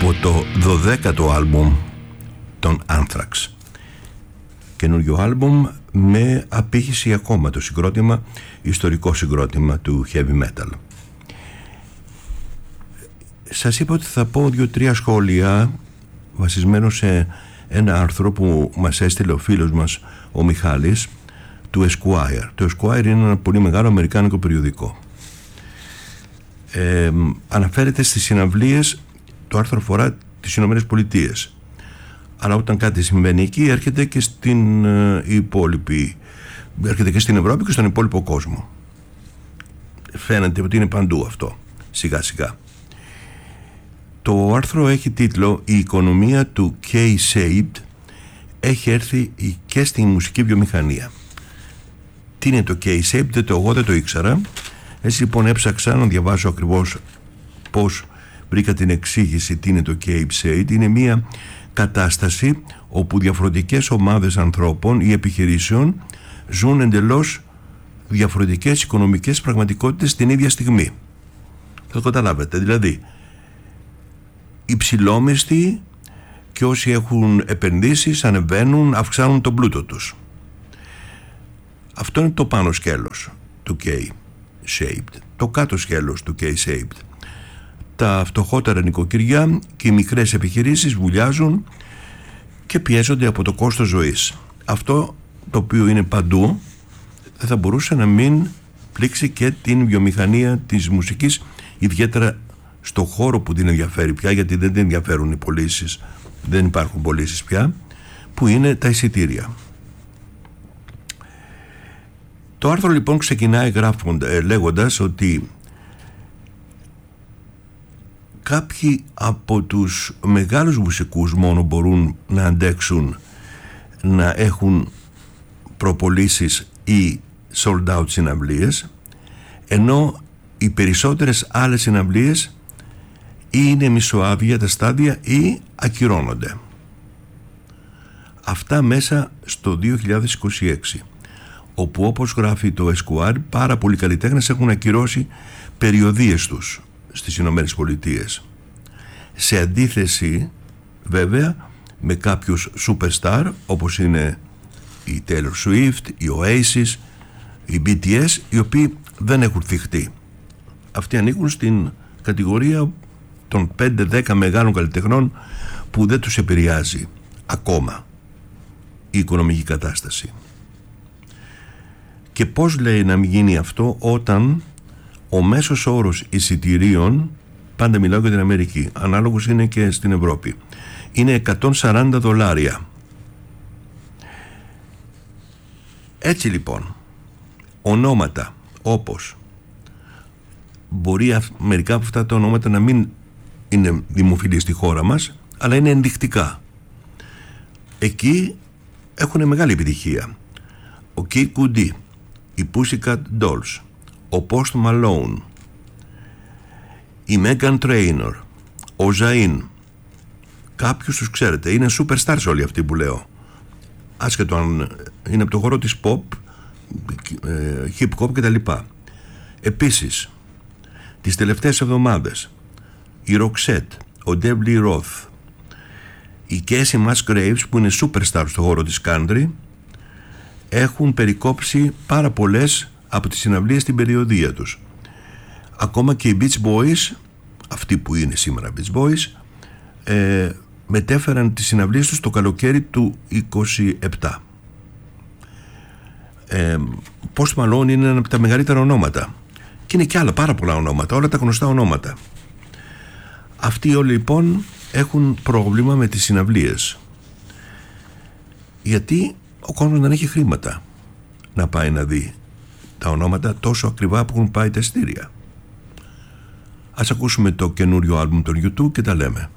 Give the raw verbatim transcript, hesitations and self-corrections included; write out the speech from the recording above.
από το δωδέκατο άλμπουμ των Anthrax. Καινούριο άλμπουμ με απήχηση ακόμα το συγκρότημα, ιστορικό συγκρότημα του heavy metal. Σας είπα ότι θα πω δύο-τρία σχόλια βασισμένο σε ένα άρθρο που μας έστειλε ο φίλος μας ο Μιχάλης του Esquire. Το Esquire είναι ένα πολύ μεγάλο αμερικάνικο περιοδικό. Ε, αναφέρεται στις συναυλίες, το άρθρο αφορά τις Ηνωμένες Πολιτείες, αλλά όταν κάτι συμβαίνει εκεί έρχεται και στην ε, υπόλοιπη, έρχεται και στην Ευρώπη και στον υπόλοιπο κόσμο. Φαίνεται ότι είναι παντού αυτό, σιγά σιγά. Το άρθρο έχει τίτλο «Η οικονομία του K-shaped έχει έρθει και στη μουσική βιομηχανία». Τι είναι το K-shaped, το εγώ δεν το ήξερα. Έτσι λοιπόν έψαξα να διαβάσω ακριβώς πώς βρήκα την εξήγηση τι είναι το K-shaped. Είναι μια κατάσταση όπου διαφορετικές ομάδες ανθρώπων ή επιχειρήσεων ζουν εντελώς διαφορετικές οικονομικές πραγματικότητες την ίδια στιγμή. Θα το καταλάβετε. Δηλαδή, υψηλόμισθοι και όσοι έχουν επενδύσεις ανεβαίνουν, αυξάνουν τον πλούτο τους. Αυτό είναι το πάνω σκέλος του K-shaped. Το κάτω σκέλος του K-shaped. Τα φτωχότερα νοικοκυριά και οι μικρές επιχειρήσεις βουλιάζουν και πιέζονται από το κόστος ζωής. Αυτό το οποίο είναι παντού δεν θα μπορούσε να μην πλήξει και την βιομηχανία της μουσικής, ιδιαίτερα στο χώρο που την ενδιαφέρει πια, γιατί δεν την ενδιαφέρουν οι πωλήσεις, δεν υπάρχουν πωλήσεις πια, που είναι τα εισιτήρια. Το άρθρο λοιπόν ξεκινάει γράφοντα, ε, λέγοντας ότι κάποιοι από τους μεγάλους μουσικούς μόνο μπορούν να αντέξουν να έχουν προπωλήσεις ή sold out συναυλίες, ενώ οι περισσότερες άλλες συναυλίες ή είναι μισοάδια τα στάδια ή ακυρώνονται. Αυτά μέσα στο δύο χιλιάδες είκοσι έξι, όπου όπως γράφει το Esquire, πάρα πολλοί καλλιτέχνες έχουν ακυρώσει περιοδίες τους στις Ηνωμένες Πολιτείες, σε αντίθεση βέβαια με κάποιους superstar όπως είναι η Taylor Swift, η Oasis, η μπι τι ες, οι οποίοι δεν έχουν θυχτεί. Αυτοί ανήκουν στην κατηγορία των πέντε δέκα μεγάλων καλλιτεχνών που δεν τους επηρεάζει ακόμα η οικονομική κατάσταση. Και πώς λέει να μην γίνει αυτό όταν ο μέσος όρος εισιτηρίων, πάντα μιλάω για την Αμερική, ανάλογος είναι και στην Ευρώπη, είναι εκατόν σαράντα δολάρια. Έτσι λοιπόν, ονόματα όπως, μπορεί μερικά από αυτά τα ονόματα να μην είναι δημοφιλή στη χώρα μας, αλλά είναι ενδεικτικά. Εκεί έχουν μεγάλη επιτυχία. Ο Kid Cudi, οι Pussycat Dolls, ο Post Malone, η Meghan Trainor, ο Zayn. Κάποιους τους ξέρετε, είναι superstars όλοι αυτοί που λέω, άσχετο αν είναι από το χώρο της pop, hip hop κτλ. Επίσης, τις τελευταίες εβδομάδες η Roxette, ο Dave Lee Roth, η Casey Musgraves που είναι superstar στο χώρο της country, έχουν περικόψει πάρα πολλές από τις συναυλίες στην περιοδία τους. Ακόμα και οι Beach Boys, αυτοί που είναι σήμερα Beach Boys, ε, μετέφεραν τις συναυλίες τους το καλοκαίρι του είκοσι επτά. Ε, Post Malone είναι ένα από τα μεγαλύτερα ονόματα και είναι και άλλα πάρα πολλά ονόματα, όλα τα γνωστά ονόματα. Αυτοί όλοι λοιπόν έχουν πρόβλημα με τις συναυλίες, γιατί ο κόσμος δεν έχει χρήματα να πάει να δει τα ονόματα τόσο ακριβά που έχουν πάει τα εισιτήρια. Ας ακούσουμε το καινούριο άλμπουμ των γιου τού και τα λέμε.